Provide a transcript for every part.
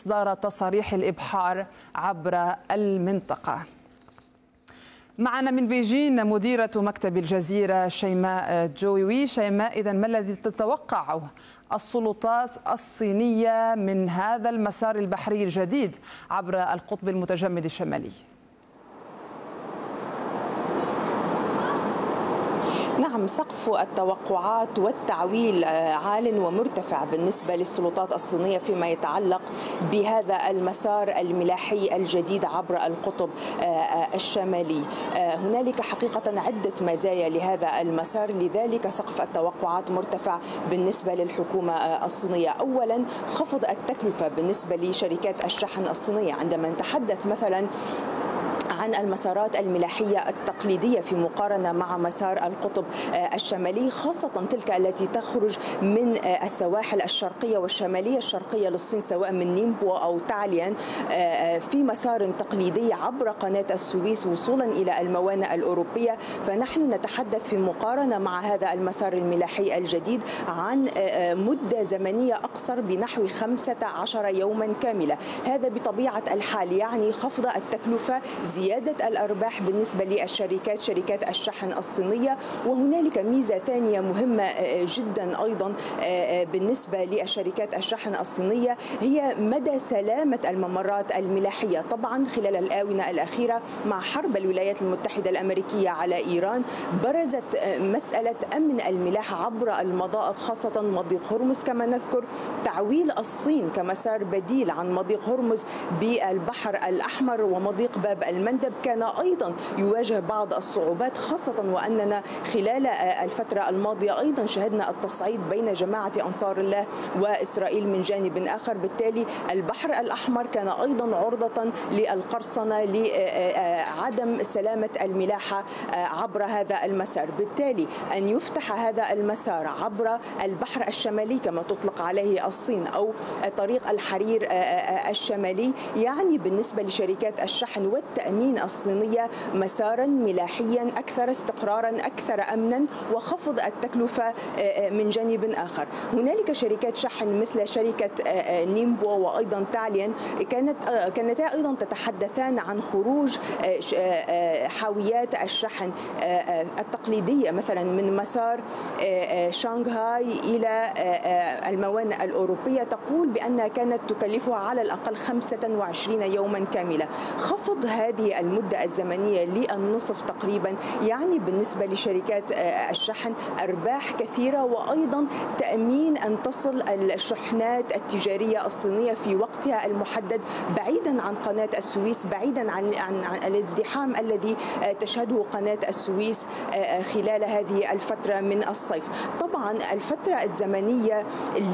إصدار تصاريح الإبحار عبر المنطقة. معنا من بيجين مديرة مكتب الجزيرة شيماء جويوي. شيماء، إذن ما الذي تتوقعه السلطات الصينية من هذا المسار البحري الجديد عبر القطب المتجمد الشمالي؟ نعم، سقف التوقعات والتعويل عال ومرتفع بالنسبة للسلطات الصينية فيما يتعلق بهذا المسار الملاحي الجديد عبر القطب الشمالي. هنالك حقيقة عدة مزايا لهذا المسار، لذلك سقف التوقعات مرتفع بالنسبة للحكومة الصينية. أولا، خفض التكلفة بالنسبة لشركات الشحن الصينية. عندما نتحدث مثلا عن المسارات الملاحية التقليدية في مقارنة مع مسار القطب الشمالي، خاصة تلك التي تخرج من السواحل الشرقية والشمالية الشرقية للصين، سواء من نيمبو أو تاليان، في مسار تقليدي عبر قناة السويس وصولا إلى الموانئ الأوروبية. فنحن نتحدث في مقارنة مع هذا المسار الملاحي الجديد عن مدة زمنية أقصر بنحو 15 يوما كاملة. هذا بطبيعة الحال يعني خفض التكلفة، زيادة الأرباح بالنسبة للشركات، شركات الشحن الصينية. وهنالك ميزة ثانية مهمة جدا أيضا بالنسبة للشركات الشحن الصينية، هي مدى سلامة الممرات الملاحية. طبعا خلال الآونة الأخيرة مع حرب الولايات المتحدة الأمريكية على إيران، برزت مسألة أمن الملاحة عبر المضائق، خاصة مضيق هرمز. كما نذكر تعويل الصين كمسار بديل عن مضيق هرمز بالبحر الأحمر ومضيق باب المندب كان أيضا يواجه بعض الصعوبات، خاصة وأننا خلال الفترة الماضية أيضا شهدنا التصعيد بين جماعة أنصار الله وإسرائيل من جانب آخر. بالتالي البحر الأحمر كان أيضا عرضة للقرصنة لعدم سلامة الملاحة عبر هذا المسار. بالتالي أن يفتح هذا المسار عبر البحر الشمالي كما تطلق عليه الصين أو طريق الحرير الشمالي، يعني بالنسبة لشركات الشحن والتأمين الصينية مسارا ملاحيا أكثر استقرارا، أكثر أمنا، وخفض التكلفة من جانب آخر. هنالك شركات شحن مثل شركة نيمبو وأيضا تاليان كانتا أيضا تتحدثان عن خروج حاويات الشحن التقليدية مثلا من مسار شانغهاي إلى الموانئ الأوروبية، تقول بأنها كانت تكلفها على الأقل 25 يوما كاملة. خفض هذه المدة الزمنية للنصف تقريبا يعني بالنسبة لشركات الشحن أرباح كثيرة، وأيضا تأمين أن تصل الشحنات التجارية الصينية في وقتها المحدد بعيدا عن قناة السويس، بعيدا عن الازدحام الذي تشهده قناة السويس خلال هذه الفترة من الصيف. طبعا الفترة الزمنية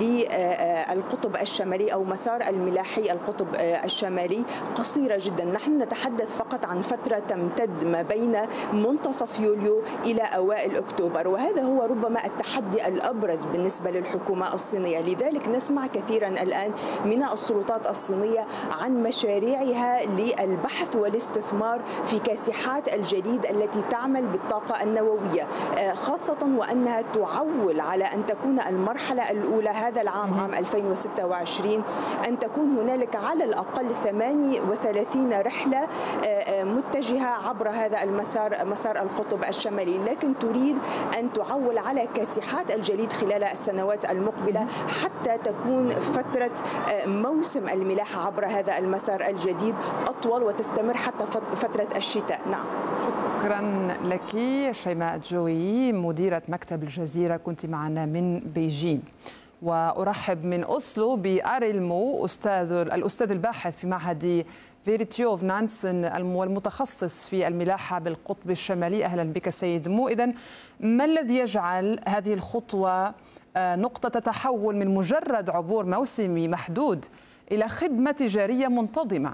للقطب الشمالي أو مسار الملاحي القطب الشمالي قصيرة جدا. نحن نتحدث فقط عن فترة تمتد ما بين منتصف يوليو إلى أوائل أكتوبر، وهذا هو ربما التحدي الأبرز بالنسبة للحكومة الصينية. لذلك نسمع كثيرا الآن من السلطات الصينية عن مشاريعها للبحث والاستثمار في كاسحات الجليد التي تعمل بالطاقة النووية، خاصة وأنها تعول على أن تكون المرحلة الأولى هذا العام عام 2026 أن تكون هنالك على الأقل 38 رحلة متجهة عبر هذا المسار، مسار القطب الشمالي، لكن تريد أن تعول على كاسحات الجليد خلال السنوات المقبلة حتى تكون فترة موسم الملاحة عبر هذا المسار الجديد أطول وتستمر حتى فترة الشتاء. نعم، شكرا لك شيماء جويوي مديرة مكتب الجزيرة، كنت معنا من بيجين. وأرحب من أوسلو بأريل مو الأستاذ الباحث في معهد فيرتيوف نانسن والمتخصص في الملاحة بالقطب الشمالي. أهلا بك سيد مو. إذن ما الذي يجعل هذه الخطوة نقطة تحول من مجرد عبور موسمي محدود إلى خدمة تجارية منتظمة؟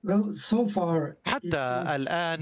حتى الآن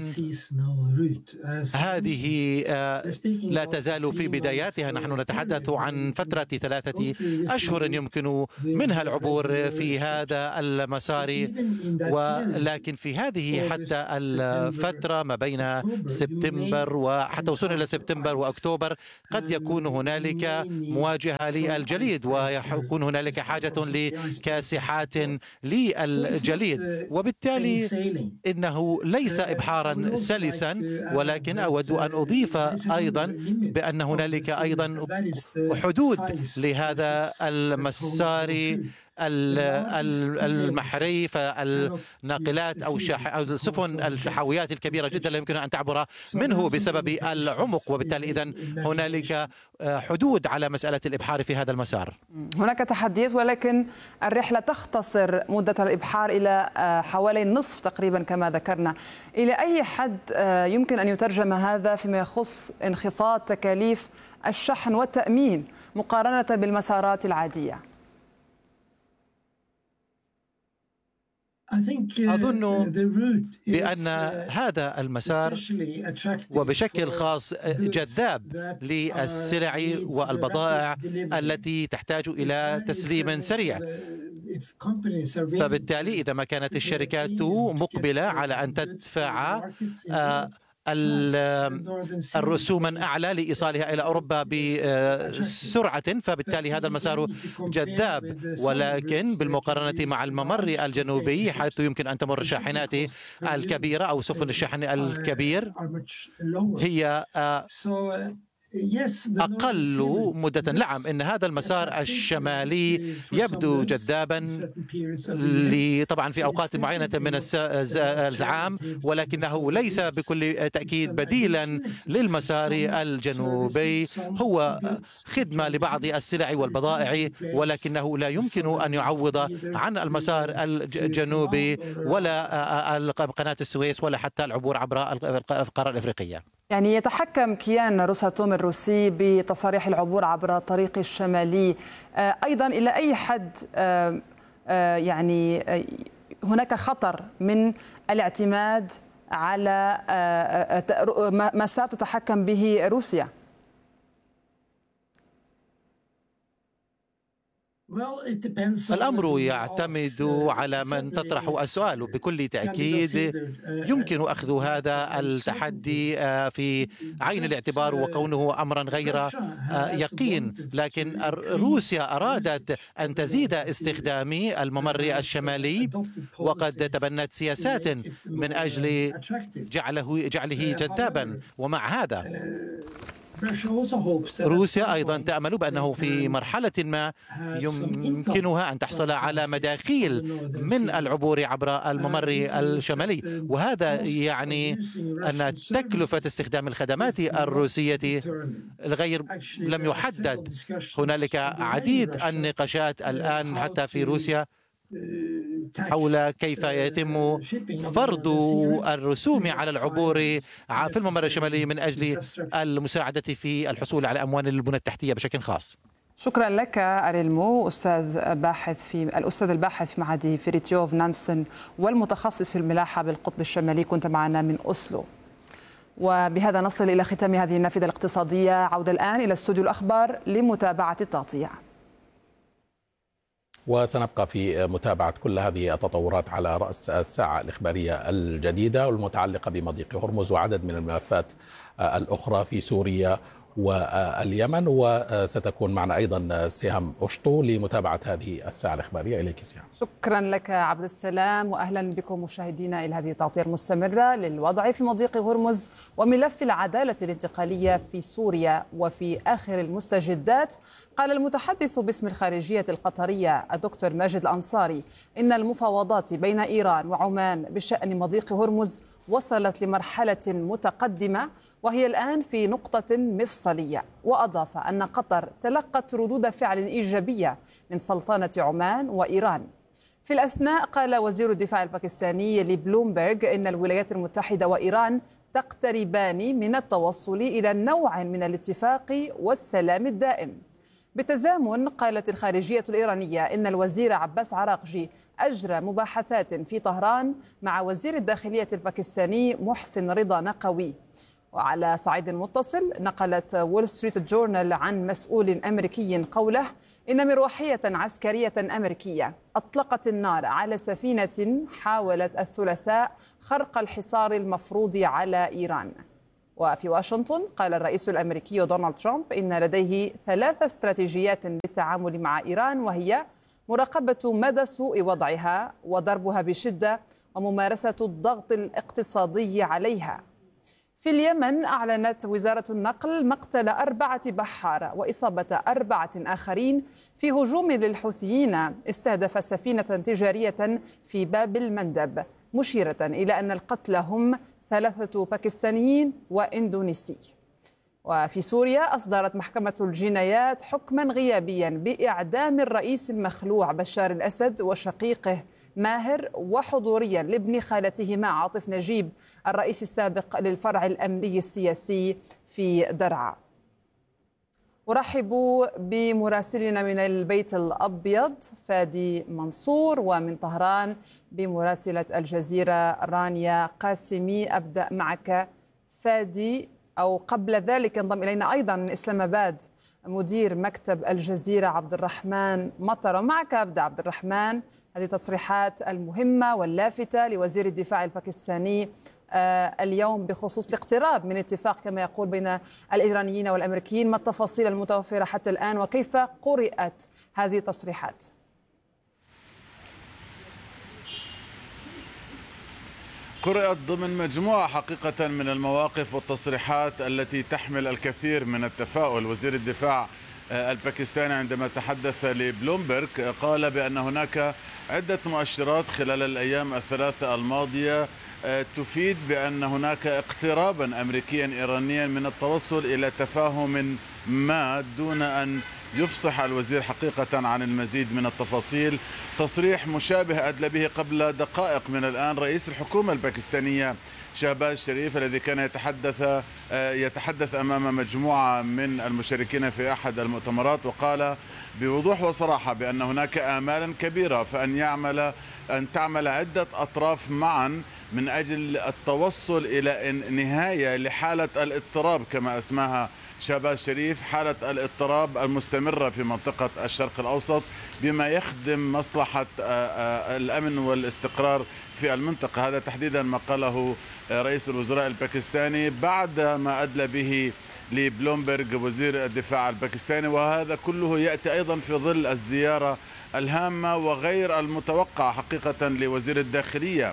هذه لا تزال في بداياتها. نحن نتحدث عن فترة 3 أشهر يمكن منها العبور في هذا المسار، ولكن في هذه حتى الفترة ما بين سبتمبر وحتى وصولا إلى سبتمبر وأكتوبر قد يكون هنالك مواجهة للجليد ويكون هنالك حاجة لكاسحات للجليد، وبالتالي إنه ليس إبحارا سلسا. ولكن أود أن أضيف أيضا بأن هنالك أيضا حدود لهذا المسار المحري، فالناقلات أو السفن الحاويات الكبيرة جدا لا يمكن أن تعبر منه بسبب العمق، وبالتالي إذن هنالك حدود على مسألة الإبحار في هذا المسار. هناك تحديات، ولكن الرحلة تختصر مدة الإبحار إلى حوالي النصف تقريبا كما ذكرنا. إلى أي حد يمكن أن يترجم هذا فيما يخص انخفاض تكاليف الشحن والتأمين مقارنة بالمسارات العادية؟ أظن بأن هذا المسار وبشكل خاص جذاب للسلع والبضائع التي تحتاج إلى تسليم سريع، فبالتالي إذا ما كانت الشركات مقبلة على أن تدفع الرسوما أعلى لإيصالها إلى أوروبا بسرعة، فبالتالي هذا المسار جذاب. ولكن بالمقارنة مع الممر الجنوبي حيث يمكن أن تمر الشاحنات الكبيرة أو سفن الشحن الكبير هي أقل مدة. نعم، إن هذا المسار الشمالي يبدو جذابا طبعا في أوقات معينة من العام، ولكنه ليس بكل تأكيد بديلا للمسار الجنوبي. هو خدمة لبعض السلع والبضائع، ولكنه لا يمكن أن يعوض عن المسار الجنوبي ولا قناة السويس ولا حتى العبور عبر القارة الإفريقية. يعني يتحكم كيان روساتوم الروسي بتصاريح العبور عبر الطريق الشمالي. أيضا إلى أي حد يعني هناك خطر من الاعتماد على مسار تتحكم به روسيا؟ الأمر يعتمد على من تطرح السؤال. بكل تأكيد يمكن أخذ هذا التحدي في عين الاعتبار وكونه أمرا غير يقين، لكن روسيا أرادت أن تزيد استخدام الممر الشمالي وقد تبنت سياسات من أجل جعله جذابا. ومع هذا روسيا أيضا تأمل بأنه في مرحلة ما يمكنها أن تحصل على مداخيل من العبور عبر الممر الشمالي، وهذا يعني أن تكلفة استخدام الخدمات الروسية الغير لم يحدد. هنالك عديد النقاشات الآن حتى في روسيا حول كيف يتم فرض الرسوم على العبور في الممر الشمالي من أجل المساعدة في الحصول على أموال البنى التحتية بشكل خاص. شكرا لك أريلمو، الأستاذ الباحث في معهد فريتيوف نانسن والمتخصص في الملاحة بالقطب الشمالي، كنت معنا من أوسلو. وبهذا نصل إلى ختام هذه النافذة الاقتصادية. عودة الآن إلى استوديو الأخبار لمتابعة التغطية. وسنبقى في متابعة كل هذه التطورات على رأس الساعة الإخبارية الجديدة والمتعلقة بمضيق هرمز وعدد من الملفات الأخرى في سوريا واليمن. وستكون معنا أيضا سهام أشطو لمتابعة هذه الساعة الإخبارية. إليك سهام. شكرا لك عبد السلام، وأهلا بكم مشاهدينا إلى هذه التغطية المستمرة للوضع في مضيق هرمز وملف العدالة الانتقالية في سوريا. وفي آخر المستجدات قال المتحدث باسم الخارجية القطرية الدكتور ماجد الأنصاري إن المفاوضات بين إيران وعمان بشأن مضيق هرمز وصلت لمرحلة متقدمة وهي الآن في نقطة مفصلية. وأضاف أن قطر تلقت ردود فعل إيجابية من سلطنة عمان وإيران. في الأثناء قال وزير الدفاع الباكستاني لبلومبرغ إن الولايات المتحدة وإيران تقتربان من التوصل إلى نوع من الاتفاق والسلام الدائم. بالتزامن قالت الخارجية الإيرانية إن الوزير عباس عراقجي أجرى مباحثات في طهران مع وزير الداخلية الباكستاني محسن رضا نقوي. وعلى صعيد متصل نقلت وول ستريت جورنال عن مسؤول أمريكي قوله إن مروحية عسكرية أمريكية أطلقت النار على سفينة حاولت الثلاثاء خرق الحصار المفروض على إيران. وفي واشنطن قال الرئيس الأمريكي دونالد ترامب إن لديه 3 استراتيجيات للتعامل مع إيران، وهي مراقبة مدى سوء وضعها وضربها بشدة وممارسة الضغط الاقتصادي عليها. في اليمن أعلنت وزارة النقل مقتل 4 بحارة وإصابة 4 آخرين في هجوم للحوثيين استهدف سفينة تجارية في باب المندب، مشيرة إلى أن القتلى هم 3 باكستانيين وإندونيسي. وفي سوريا أصدرت محكمة الجنايات حكما غيابيا بإعدام الرئيس المخلوع بشار الأسد وشقيقه ماهر، وحضوريا لابن خالتهما عاطف نجيب الرئيس السابق للفرع الأمني السياسي في درعا. أرحب بمراسلنا من البيت الأبيض فادي منصور، ومن طهران بمراسلة الجزيرة رانيا قاسمي. أبدأ معك فادي، أو قبل ذلك انضم إلينا أيضا من إسلام آباد مدير مكتب الجزيرة عبد الرحمن مطر. ومعك أبدأ عبد الرحمن، هذه تصريحات المهمة واللافتة لوزير الدفاع الباكستاني اليوم بخصوص الاقتراب من اتفاق كما يقول بين الإيرانيين والأمريكيين. ما التفاصيل المتوفرة حتى الآن وكيف قرأت هذه التصريحات؟ قرأت ضمن مجموعة حقيقة من المواقف والتصريحات التي تحمل الكثير من التفاؤل. وزير الدفاع الباكستاني عندما تحدث لبلومبرغ قال بأن هناك عدة مؤشرات خلال الأيام الثلاثة الماضية تفيد بأن هناك اقترابا أمريكيا إيرانيا من التوصل إلى تفاهم ما، دون أن يفصح الوزير حقيقة عن المزيد من التفاصيل. تصريح مشابه أدلى به قبل دقائق من الآن رئيس الحكومة الباكستانية شهباز شريف، الذي كان يتحدث أمام مجموعة من المشاركين في أحد المؤتمرات، وقال بوضوح وصراحة بأن هناك آمالا كبيرة أن تعمل عدة أطراف معا من أجل التوصل إلى نهاية لحالة الاضطراب كما أسماها شهباز شريف، حالة الاضطراب المستمرة في منطقة الشرق الأوسط، بما يخدم مصلحة الأمن والاستقرار في المنطقة. هذا تحديدا ما قاله رئيس الوزراء الباكستاني بعد ما أدلى به لبلومبرغ وزير الدفاع الباكستاني. وهذا كله يأتي أيضا في ظل الزيارة الهامة وغير المتوقعة حقيقة لوزير الداخلية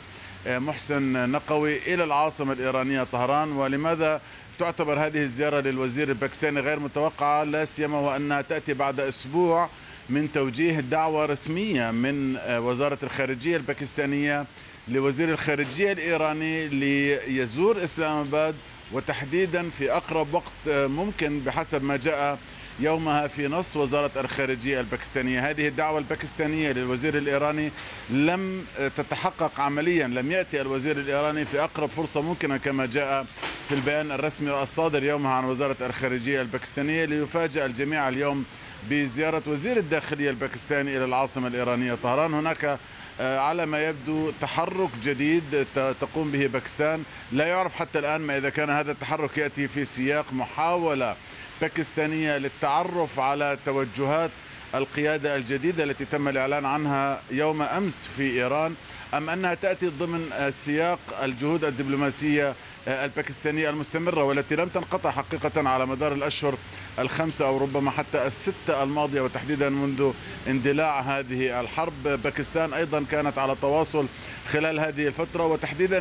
محسن نقوي إلى العاصمة الإيرانية طهران. ولماذا تعتبر هذه الزيارة للوزير الباكستاني غير متوقعة؟ لا سيما وأنها تأتي بعد أسبوع من توجيه دعوة رسمية من وزارة الخارجية الباكستانية لوزير الخارجية الإيراني ليزور إسلام آباد، وتحديدا في أقرب وقت ممكن بحسب ما جاء يومها في نص وزارة الخارجية الباكستانية. هذه الدعوة الباكستانية للوزير الإيراني لم تتحقق عمليا، لم يأتي الوزير الإيراني في أقرب فرصة ممكنة كما جاء في البيان الرسمي الصادر يومها عن وزارة الخارجية الباكستانية، ليفاجأ الجميع اليوم بزيارة وزير الداخلية الباكستاني إلى العاصمة الإيرانية طهران. هناك على ما يبدو تحرك جديد تقوم به باكستان، لا يعرف حتى الآن ما إذا كان هذا التحرك يأتي في سياق محاولة باكستانية للتعرف على توجهات القيادة الجديدة التي تم الإعلان عنها يوم أمس في إيران، أم أنها تأتي ضمن سياق الجهود الدبلوماسية الباكستانية المستمرة والتي لم تنقطع حقيقة على مدار الأشهر ال5 أو ربما حتى ال6 الماضية، وتحديدا منذ اندلاع هذه الحرب. باكستان أيضا كانت على تواصل خلال هذه الفترة، وتحديدا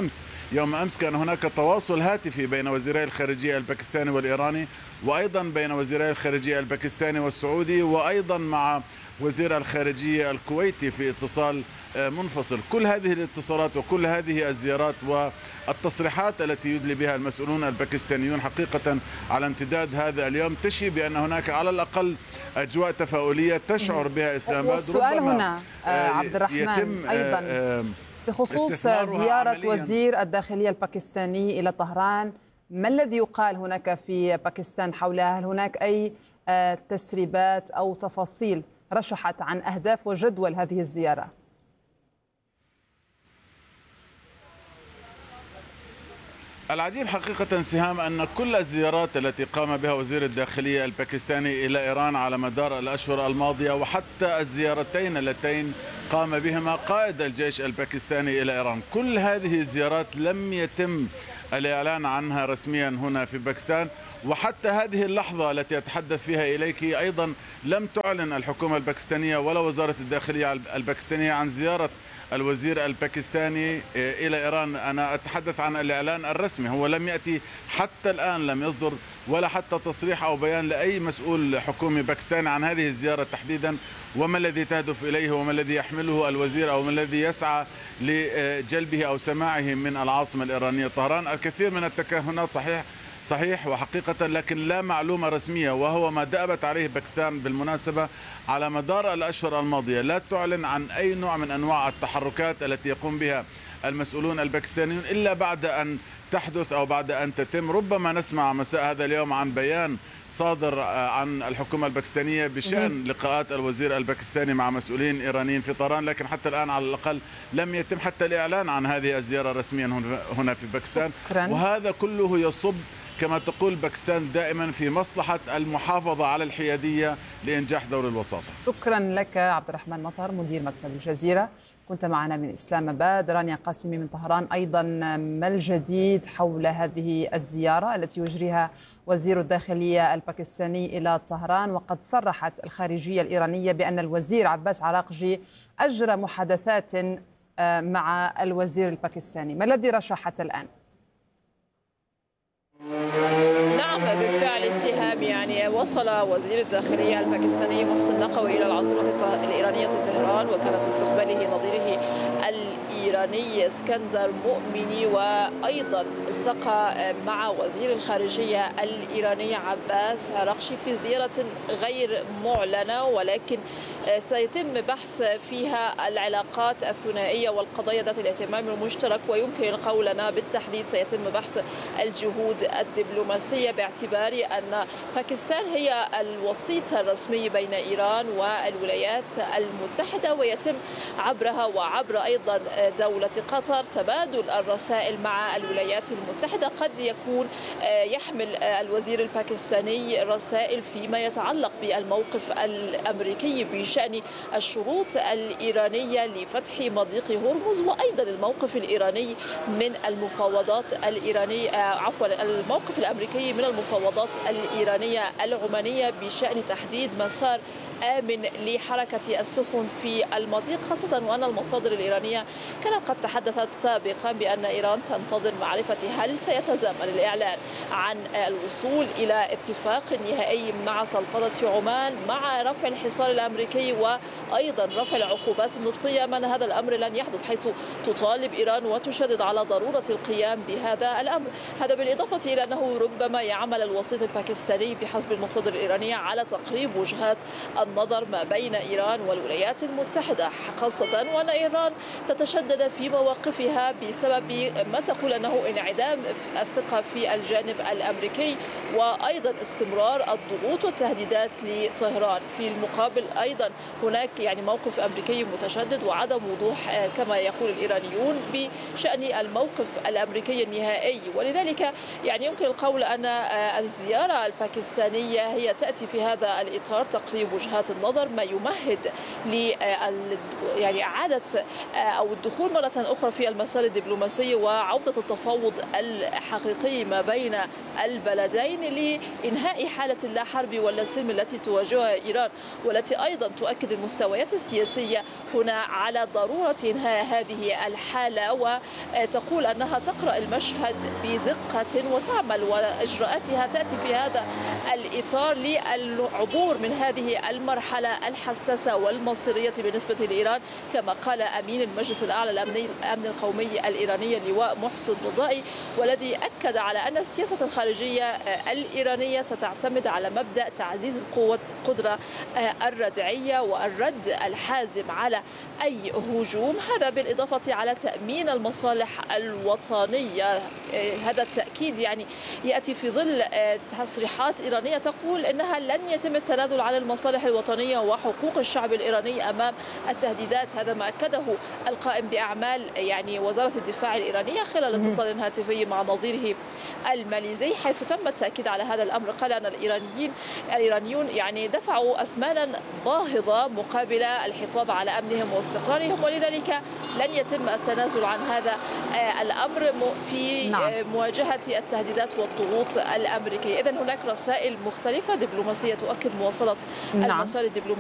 يوم أمس كان هناك تواصل هاتفي بين وزيري الخارجية الباكستاني والإيراني، وأيضا بين وزيري الخارجية الباكستاني والسعودي، وأيضا مع وزير الخارجية الكويتي في اتصال منفصل. كل هذه الاتصالات وكل هذه الزيارات والتصريحات التي يدلي بها المسؤولون الباكستانيون حقيقة على امتداد هذا اليوم تشي بأن هناك على الأقل أجواء تفاؤلية تشعر بها إسلام آباد. والسؤال هنا عبد الرحمن أيضا بخصوص زيارة وزير الداخلية الباكستاني إلى طهران، ما الذي يقال هناك في باكستان حولها؟ هل هناك أي تسريبات أو تفاصيل رشحت عن أهداف وجدول هذه الزيارة؟ العجيب حقيقة سهام أن كل الزيارات التي قام بها وزير الداخلية الباكستاني إلى إيران على مدار الأشهر الماضية، وحتى الزيارتين اللتين قام بهما قائد الجيش الباكستاني إلى إيران، كل هذه الزيارات لم يتم الإعلان عنها رسميا هنا في باكستان. وحتى هذه اللحظة التي أتحدث فيها إليك أيضا لم تعلن الحكومة الباكستانية ولا وزارة الداخلية الباكستانية عن زيارة الوزير الباكستاني إلى إيران. أنا أتحدث عن الإعلان الرسمي، هو لم يأتي حتى الآن، لم يصدر ولا حتى تصريح أو بيان لأي مسؤول حكومي باكستاني عن هذه الزيارة تحديدا، وما الذي تهدف إليه وما الذي يحمله الوزير أو ما الذي يسعى لجلبه أو سماعه من العاصمة الإيرانية طهران. الكثير من التكهنات صحيح وحقيقة، لكن لا معلومة رسمية، وهو ما دأبت عليه باكستان بالمناسبة على مدار الأشهر الماضية. لا تعلن عن أي نوع من أنواع التحركات التي يقوم بها المسؤولون الباكستانيون إلا بعد أن تحدث أو بعد أن تتم. ربما نسمع مساء هذا اليوم عن بيان صادر عن الحكومة الباكستانية بشأن لقاءات الوزير الباكستاني مع مسؤولين إيرانيين في طهران، لكن حتى الآن على الأقل لم يتم حتى الإعلان عن هذه الزيارة رسميا هنا في باكستان. وهذا كله يصب كما تقول باكستان دائما في مصلحة المحافظة على الحيادية لإنجاح دور الوساطة. شكرا لك عبد الرحمن مطر مدير مكتب الجزيرة، كنت معنا من إسلام آباد. رانيا قاسمي من طهران، أيضا ما الجديد حول هذه الزيارة التي يجريها وزير الداخلية الباكستاني إلى طهران؟ وقد صرحت الخارجية الإيرانية بأن الوزير عباس عراقجي أجرى محادثات مع الوزير الباكستاني. ما الذي رشح حتى الآن؟ نعم بالفعل سهام، يعني وصل وزير الداخلية الباكستاني محسن نقوي إلى العاصمة الإيرانية طهران، وكان في استقباله نظيره الإيراني اسكندر مؤمني، وأيضا التقى مع وزير الخارجية الإيراني عباس عراقجي في زيارة غير معلنة، ولكن سيتم بحث فيها العلاقات الثنائية والقضايا ذات الاهتمام المشترك، ويمكن القول لنا بالتحديد سيتم بحث الجهود الدبلوماسية، باعتبار أن باكستان هي الوسيط الرسمي بين إيران والولايات المتحدة، ويتم عبرها وعبر أيضا دولة قطر تبادل الرسائل مع الولايات المتحدة. قد يكون يحمل الوزير الباكستاني رسائل فيما يتعلق بالموقف الأمريكي بشأن الشروط الإيرانية لفتح مضيق هرمز، وأيضا الموقف الإيراني من المفاوضات الإيرانية الموقف الأمريكي من المفاوضات الإيرانية العمانية بشأن تحديد مسار آمن لحركة السفن في المضيق، خاصة وأن المصادر الإيرانية كانت قد تحدثت سابقا بأن إيران تنتظر معرفة هل سيتزامن الإعلان عن الوصول إلى اتفاق نهائي مع سلطنة عمان مع رفع الحصار الأمريكي وأيضا رفع العقوبات النفطية، من هذا الأمر لن يحدث، حيث تطالب إيران وتشدد على ضرورة القيام بهذا الأمر. هذا بالإضافة إلى أنه ربما يعمل الوسيط الباكستاني بحسب المصادر الإيرانية على تقريب وجهات النظر ما بين إيران والولايات المتحدة، خاصة وأن إيران تتشدد في مواقفها بسبب ما تقول أنه انعدام الثقة في الجانب الأمريكي، وأيضا استمرار الضغوط والتهديدات لطهران. في المقابل أيضا هناك موقف أمريكي متشدد وعدم وضوح كما يقول الإيرانيون بشأن الموقف الأمريكي النهائي. ولذلك يمكن القول أن الزيارة الباكستانية هي تأتي في هذا الإطار، تقريب وجهات النظر، ما يمهد لإعادة أو الدخول مرة أخرى في المسار الدبلوماسي وعودة التفاوض الحقيقي ما بين البلدين لإنهاء حالة اللا حرب ولا سلم التي تواجهها إيران، والتي أيضا تؤكد المستويات السياسية هنا على ضرورة إنهاء هذه الحالة، وتقول أنها تقرأ المشهد بدقة وتعمل، وإجراءاتها تأتي في هذا الإطار للعبور من هذه المرحلة المرحلة الحساسة والمصيرية بالنسبة لإيران، كما قال أمين المجلس الأعلى للأمن القومي الإيراني اللواء محسن رضائي، والذي أكد على أن السياسة الخارجية الإيرانية ستعتمد على مبدأ تعزيز القدرة الردعية والرد الحازم على أي هجوم، هذا بالإضافة على تأمين المصالح الوطنية. هذا التأكيد يعني يأتي في ظل تصريحات إيرانية تقول أنها لن يتم التنازل عن المصالح الوطنية وحقوق الشعب الإيراني أمام التهديدات. هذا ما أكده القائم بأعمال يعني وزارة الدفاع الإيرانية خلال اتصال هاتفي مع نظيره الماليزي، حيث تم التأكيد على هذا الأمر. قال أن الإيرانيون يعني دفعوا أثمانا باهظة مقابل الحفاظ على أمنهم واستقرارهم، ولذلك لن يتم التنازل عن هذا الأمر في مواجهة التهديدات والضغوط الأمريكية. إذن هناك رسائل مختلفة دبلوماسية تؤكد مواصلة المسار الدبلوماسي